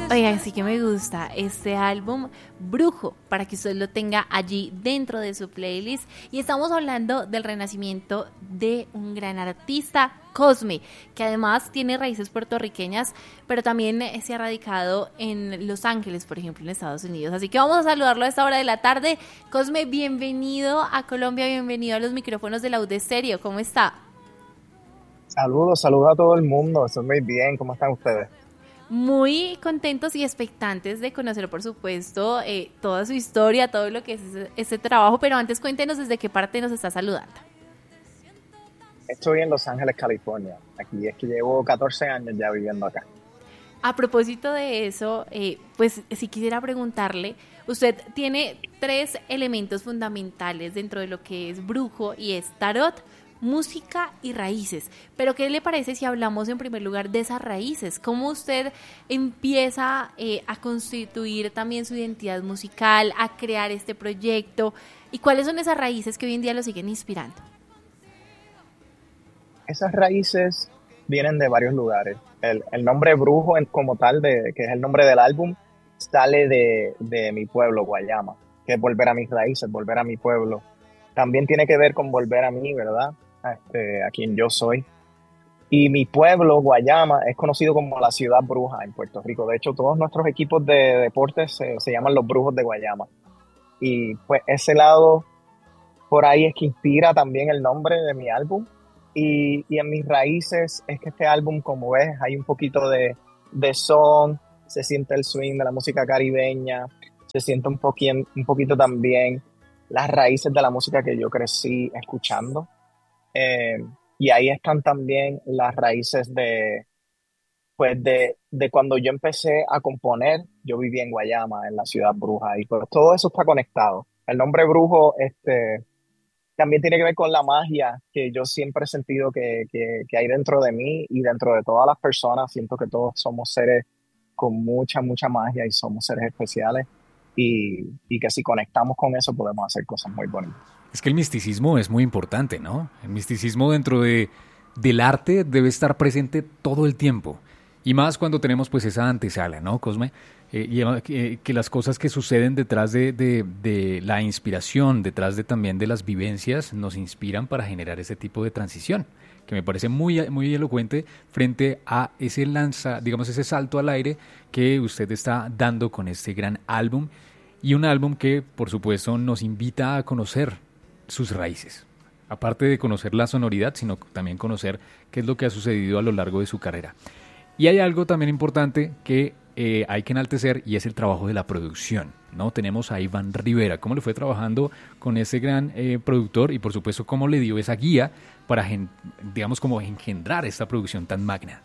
Oigan, sí que me gusta este álbum Brujo, para que usted lo tenga allí dentro de su playlist. Y estamos hablando del renacimiento de un gran artista, Cosme, que además tiene raíces puertorriqueñas, pero también se ha radicado en Los Ángeles, por ejemplo, en Estados Unidos. Así que vamos a saludarlo a esta hora de la tarde. Cosme, bienvenido a Colombia, bienvenido a los micrófonos de la UD Stereo. ¿Cómo está? Saludos, saludos a todo el mundo. Estoy muy bien. ¿Cómo están ustedes? Muy contentos y expectantes de conocer, por supuesto, toda su historia, todo lo que es ese trabajo, pero antes cuéntenos desde qué parte nos está saludando. Estoy en Los Ángeles, California. Aquí es que llevo 14 años ya viviendo acá. A propósito de eso, pues si quisiera preguntarle, usted tiene tres elementos fundamentales dentro de lo que es brujo y es tarot, música y raíces. Pero ¿qué le parece si hablamos en primer lugar de esas raíces? ¿Cómo usted empieza a constituir también su identidad musical, a crear este proyecto? ¿Y cuáles son esas raíces que hoy en día lo siguen inspirando? Esas raíces vienen de varios lugares. El nombre Brujo como tal, que es el nombre del álbum, sale de mi pueblo, Guayama, que es volver a mis raíces, volver a mi pueblo. También tiene que ver con volver a mí, ¿verdad? A quien yo soy. Y mi pueblo, Guayama, es conocido como la ciudad bruja en Puerto Rico. De hecho, todos nuestros equipos de deportes se llaman los Brujos de Guayama. Y pues ese lado, por ahí es que inspira también el nombre de mi álbum. Y en mis raíces es que este álbum, como ves, hay un poquito de son, se siente el swing de la música caribeña, se siente un poquito también las raíces de la música que yo crecí escuchando. Eh, y ahí están también las raíces de cuando yo empecé a componer. Yo vivía en Guayama, en la ciudad bruja, y pues todo eso está conectado. El nombre brujo, también tiene que ver con la magia que yo siempre he sentido que hay dentro de mí y dentro de todas las personas. Siento que todos somos seres con mucha, mucha magia y somos seres especiales y que si conectamos con eso podemos hacer cosas muy bonitas. Es que el misticismo es muy importante, ¿no? El misticismo del arte debe estar presente todo el tiempo. Y más cuando tenemos pues esa antesala, ¿no, Cosme? Que las cosas que suceden detrás de la inspiración, detrás de también de las vivencias, nos inspiran para generar ese tipo de transición, que me parece muy, muy elocuente frente a ese digamos, ese salto al aire que usted está dando con este gran álbum. Y un álbum que, por supuesto, nos invita a conocer sus raíces. Aparte de conocer la sonoridad, sino también conocer qué es lo que ha sucedido a lo largo de su carrera. Y hay algo también importante que hay que enaltecer y es el trabajo de la producción, ¿no? Tenemos a Iván Rivera. ¿Cómo le fue trabajando con ese gran productor? Y por supuesto, ¿cómo le dio esa guía para, digamos, como engendrar esta producción tan magna?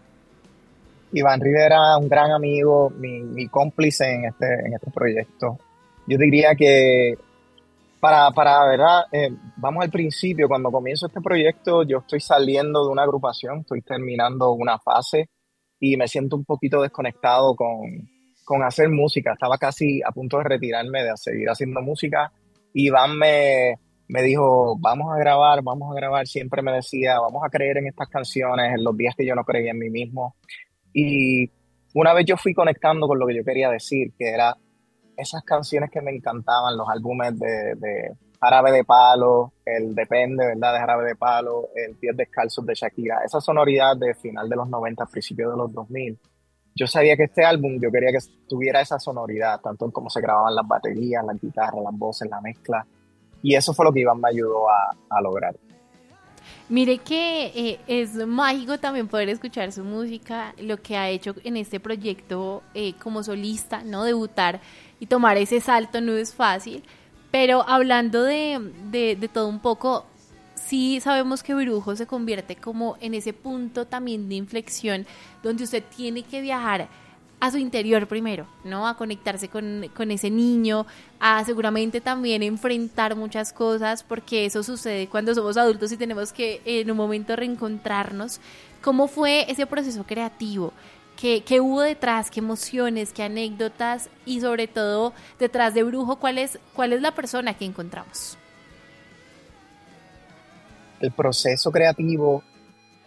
Iván Rivera, un gran amigo, mi cómplice en este proyecto. Yo diría que ¿verdad? Vamos al principio. Cuando comienzo este proyecto, yo estoy saliendo de una agrupación, estoy terminando una fase y me siento un poquito desconectado con hacer música. Estaba casi a punto de retirarme de seguir haciendo música. Iván me dijo, vamos a grabar. Siempre me decía, vamos a creer en estas canciones en los días que yo no creía en mí mismo. Y una vez yo fui conectando con lo que yo quería decir, que era esas canciones que me encantaban, los álbumes de Jarabe de Palo, el Depende, ¿verdad? De Jarabe de Palo, el Pies Descalzos de Shakira, esa sonoridad de final de los 90, principios de los 2000. Yo sabía que este álbum, yo quería que tuviera esa sonoridad, tanto en cómo se grababan las baterías, las guitarras, las voces, la mezcla. Y eso fue lo que Iván me ayudó a lograr. Mire que es mágico también poder escuchar su música, lo que ha hecho en este proyecto como solista, ¿no? Debutar y tomar ese salto no es fácil, pero hablando de todo un poco, sí sabemos que Brujo se convierte como en ese punto también de inflexión donde usted tiene que viajar a su interior primero, ¿no? A conectarse con ese niño, a seguramente también enfrentar muchas cosas, porque eso sucede cuando somos adultos y tenemos que en un momento reencontrarnos. ¿Cómo fue ese proceso creativo? ¿Qué hubo detrás? ¿Qué emociones? ¿Qué anécdotas? Y sobre todo, detrás de Brujo, ¿cuál es la persona que encontramos? El proceso creativo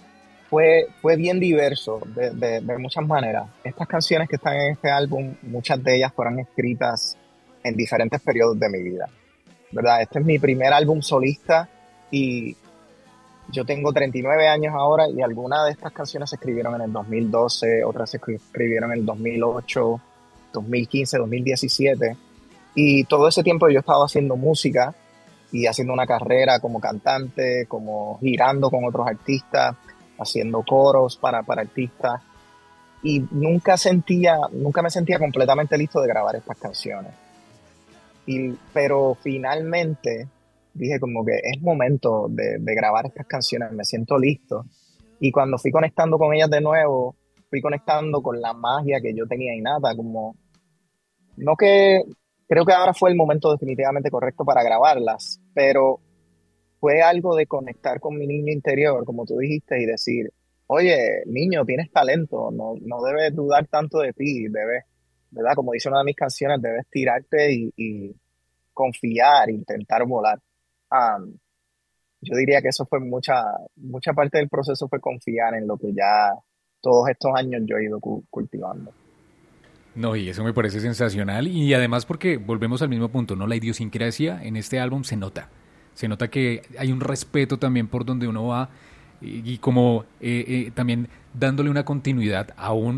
fue bien diverso de muchas maneras. Estas canciones que están en este álbum, muchas de ellas fueron escritas en diferentes periodos de mi vida, ¿verdad? Este es mi primer álbum solista y yo tengo 39 años ahora y algunas de estas canciones se escribieron en el 2012, otras se escribieron en el 2008, 2015, 2017. Y todo ese tiempo yo he estado haciendo música y haciendo una carrera como cantante, como girando con otros artistas, haciendo coros para artistas. Y nunca me sentía completamente listo de grabar estas canciones. Pero finalmente dije como que es momento de grabar estas canciones, me siento listo. Y cuando fui conectando con ellas de nuevo, fui conectando con la magia que yo tenía innata, como, no que, creo que ahora fue el momento definitivamente correcto para grabarlas, pero fue algo de conectar con mi niño interior, como tú dijiste, y decir, oye, niño, tienes talento, no debes dudar tanto de ti, debes, ¿verdad? Como dice una de mis canciones, debes tirarte y confiar, intentar volar. Um, yo diría que eso fue mucha parte del proceso fue confiar en lo que ya todos estos años yo he ido cultivando. No, y eso me parece sensacional. Y además porque volvemos al mismo punto, ¿no? La idiosincrasia en este álbum se nota. Se nota que hay un respeto también por donde uno va y como también dándole una continuidad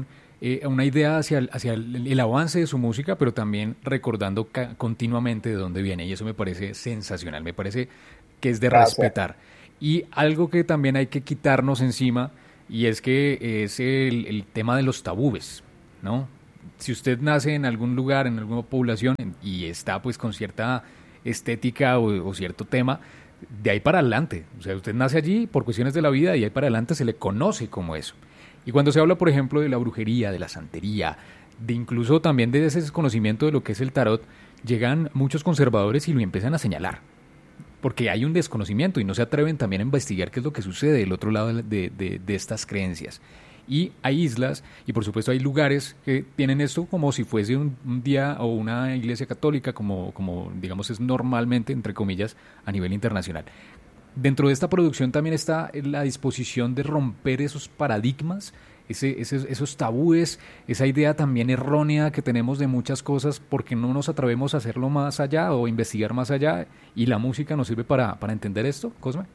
a una idea hacia el avance de su música, pero también recordando continuamente de dónde viene. Y eso me parece sensacional, me parece que es de Gracias. respetar. Y algo que también hay que quitarnos encima, y es que es el tema de los tabúes, ¿no? Si usted nace en algún lugar, en alguna población, y está pues con cierta estética o cierto tema, de ahí para adelante. O sea, usted nace allí por cuestiones de la vida y de ahí para adelante se le conoce como eso. Y cuando se habla, por ejemplo, de la brujería, de la santería, de incluso también de ese desconocimiento de lo que es el tarot, llegan muchos conservadores y lo empiezan a señalar. Porque hay un desconocimiento y no se atreven también a investigar qué es lo que sucede del otro lado de estas creencias. Y hay islas y por supuesto hay lugares que tienen esto como si fuese un día o una iglesia católica como digamos es normalmente, entre comillas, a nivel internacional. Dentro de esta producción también está la disposición de romper esos paradigmas, esos tabúes, esa idea también errónea que tenemos de muchas cosas porque no nos atrevemos a hacerlo más allá o investigar más allá y la música nos sirve para entender esto, Cosme.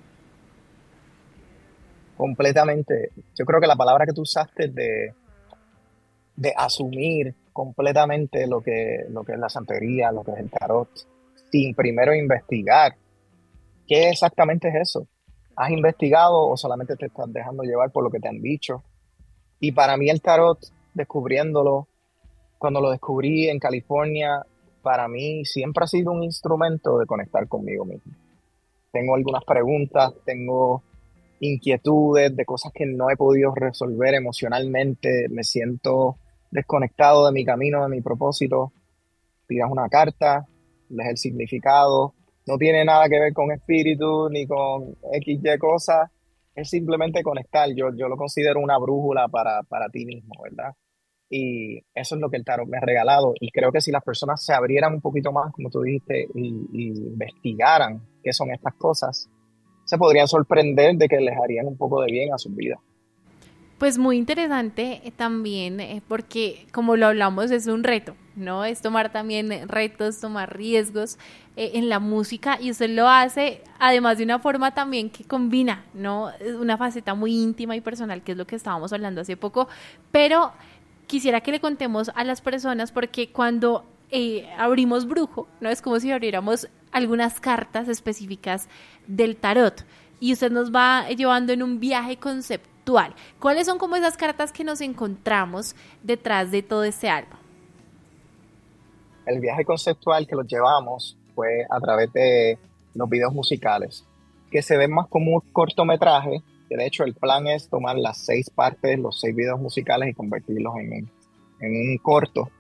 Completamente. Yo creo que la palabra que tú usaste de asumir completamente lo que es la santería, lo que es el tarot, sin primero investigar qué exactamente es eso. ¿Has investigado o solamente te estás dejando llevar por lo que te han dicho? Y para mí el tarot, descubriéndolo, cuando lo descubrí en California, para mí siempre ha sido un instrumento de conectar conmigo mismo. Tengo algunas preguntas, tengo inquietudes de cosas que no he podido resolver emocionalmente, me siento desconectado de mi camino, de mi propósito. Tiras una carta, lees el significado, no tiene nada que ver con espíritu ni con X, Y cosas, es simplemente conectar. Yo lo considero una brújula para ti mismo, ¿verdad? Y eso es lo que el tarot me ha regalado. Y creo que si las personas se abrieran un poquito más, como tú dijiste, y investigaran qué son estas cosas, se podrían sorprender de que les harían un poco de bien a sus vidas. Pues muy interesante también, porque como lo hablamos, es un reto, ¿no? Es tomar también retos, tomar riesgos en la música y usted lo hace además de una forma también que combina, ¿no? Una faceta muy íntima y personal, que es lo que estábamos hablando hace poco, pero quisiera que le contemos a las personas porque cuando abrimos Brujo, ¿no? Es como si abriéramos algunas cartas específicas del tarot y usted nos va llevando en un viaje conceptual. ¿Cuáles son como esas cartas que nos encontramos detrás de todo este álbum? El viaje conceptual que los llevamos fue a través de los videos musicales, que se ven más como un cortometraje, que de hecho el plan es tomar las 6 partes, los 6 videos musicales y convertirlos en un corto.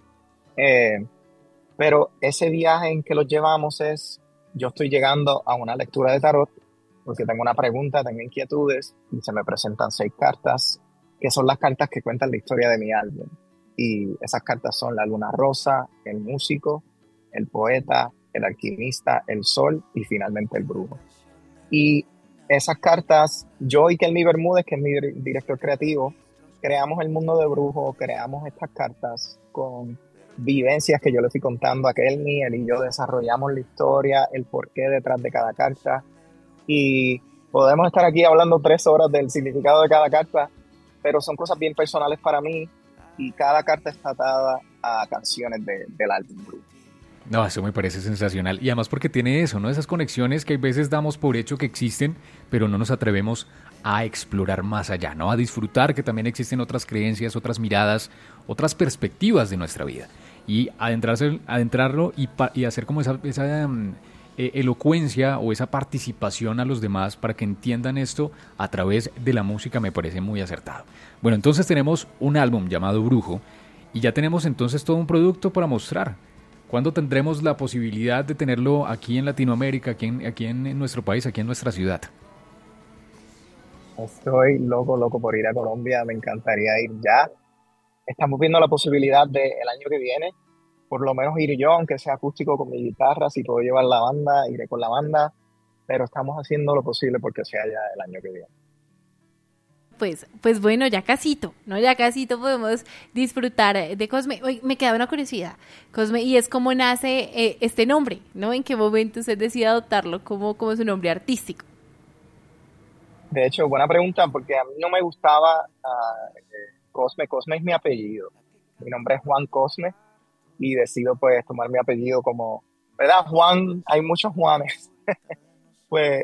Pero ese viaje en que los llevamos es, yo estoy llegando a una lectura de tarot, porque tengo una pregunta, tengo inquietudes, y se me presentan 6 cartas, que son las cartas que cuentan la historia de mi álbum. Y esas cartas son la luna rosa, el músico, el poeta, el alquimista, el sol y finalmente el brujo. Y esas cartas, yo y Kelmy Bermúdez, que es mi director creativo, creamos el mundo de Brujo, creamos estas cartas con vivencias que yo le fui contando a Kelmy, él y yo desarrollamos la historia, el porqué detrás de cada carta, y podemos estar aquí hablando 3 horas del significado de cada carta, pero son cosas bien personales para mí, y cada carta está atada a canciones del álbum Brujo. No, eso me parece sensacional. Y además porque tiene eso, ¿no? Esas conexiones que a veces damos por hecho que existen, pero no nos atrevemos a explorar más allá, ¿no? A disfrutar que también existen otras creencias, otras miradas, otras perspectivas de nuestra vida. Y adentrarlo y hacer como esa elocuencia o esa participación a los demás para que entiendan esto a través de la música me parece muy acertado. Bueno, entonces tenemos un álbum llamado Brujo y ya tenemos entonces todo un producto para mostrar. ¿Cuándo tendremos la posibilidad de tenerlo aquí en Latinoamérica, aquí en nuestro país, aquí en nuestra ciudad? Estoy loco por ir a Colombia, me encantaría ir ya. Estamos viendo la posibilidad de el año que viene, por lo menos ir yo, aunque sea acústico con mi guitarra, si puedo llevar la banda, iré con la banda, pero estamos haciendo lo posible porque sea ya el año que viene. Pues bueno, ya casito, ¿no? Ya casito podemos disfrutar de Cosme. Oye, me queda una curiosidad, Cosme, y es cómo nace este nombre, ¿no? ¿En qué momento usted decide adoptarlo como su nombre artístico? De hecho, buena pregunta, porque a mí no me gustaba Cosme. Cosme es mi apellido. Mi nombre es Juan Cosme y decido pues tomar mi apellido como, ¿verdad? Juan, hay muchos Juanes. Pues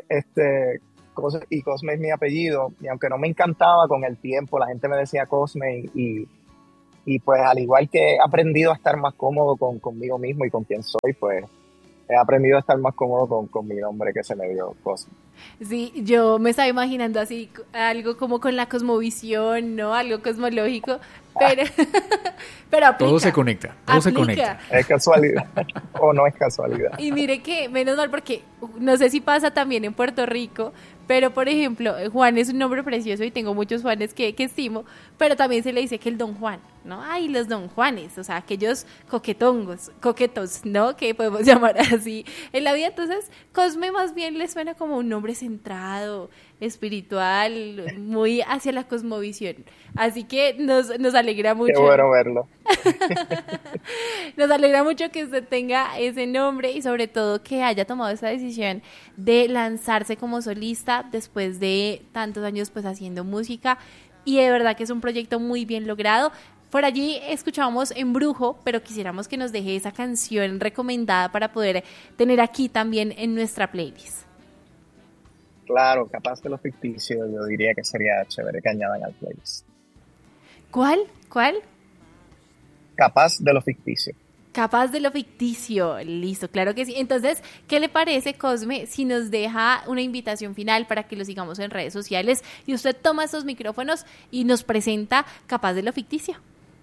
y Cosme es mi apellido, y aunque no me encantaba con el tiempo, la gente me decía Cosme y pues al igual que he aprendido a estar más cómodo conmigo mismo y con quien soy, pues he aprendido a estar más cómodo con mi nombre que se me dio, Cosme. Sí, yo me estaba imaginando así algo como con la cosmovisión, ¿no? Algo cosmológico, pero, pero aplica. Todo se conecta, todo se conecta. Es casualidad o no es casualidad. Y mire que, menos mal, porque no sé si pasa también en Puerto Rico, pero por ejemplo, Juan es un nombre precioso y tengo muchos Juanes que estimo, pero también se le dice que el Don Juan, ¿no? Ay, los Don Juanes, o sea, aquellos coquetos, ¿no? Que podemos llamar así en la vida. Entonces, Cosme más bien le suena como un nombre centrado, espiritual, muy hacia la cosmovisión. Así que nos alegra mucho. Qué bueno verlo. Nos alegra mucho que usted tenga ese nombre y sobre todo que haya tomado esa decisión de lanzarse como solista después de tantos años pues haciendo música, y de verdad que es un proyecto muy bien logrado. Por allí escuchábamos en Brujo, pero quisiéramos que nos deje esa canción recomendada para poder tener aquí también en nuestra playlist. Claro, Capaz de lo Ficticio, yo diría que sería chévere que añadan al playlist. ¿Cuál? Capaz de lo Ficticio. Capaz de lo Ficticio, listo, claro que sí. Entonces, ¿qué le parece, Cosme, si nos deja una invitación final para que lo sigamos en redes sociales y usted toma estos micrófonos y nos presenta Capaz de lo Ficticio?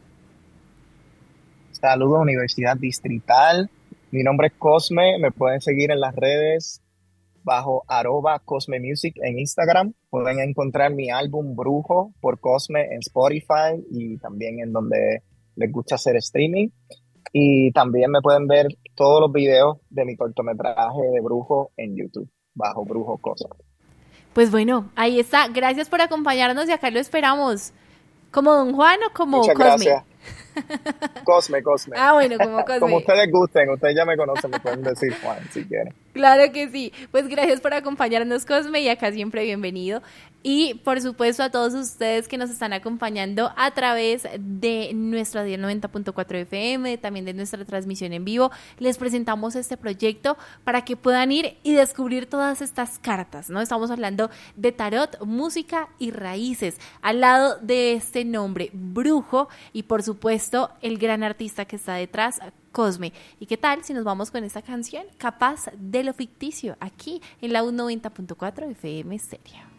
Saludos, Universidad Distrital. Mi nombre es Cosme, me pueden seguir en las redes bajo @CosmeMusic en Instagram. Pueden encontrar mi álbum Brujo por Cosme en Spotify y también en donde les gusta hacer streaming. Y también me pueden ver todos los videos de mi cortometraje de Brujo en YouTube, bajo Brujo Cosme. Pues bueno, ahí está. Gracias por acompañarnos y acá lo esperamos. ¿Como Don Juan o como Muchas Cosme? Gracias. Cosme. Ah, bueno, como Cosme. Como ustedes gusten, ustedes ya me conocen, me pueden decir Juan si quieren. Claro que sí. Pues gracias por acompañarnos, Cosme, y acá siempre bienvenido. Y por supuesto a todos ustedes que nos están acompañando a través de nuestra dial 90.4 FM, también de nuestra transmisión en vivo, les presentamos este proyecto para que puedan ir y descubrir todas estas cartas, ¿no? Estamos hablando de tarot, música y raíces, al lado de este nombre, Brujo, y por supuesto el gran artista que está detrás, Cosme. ¿Y qué tal si nos vamos con esta canción, Capaz de lo Ficticio, aquí en la 90.4 FM Stereo?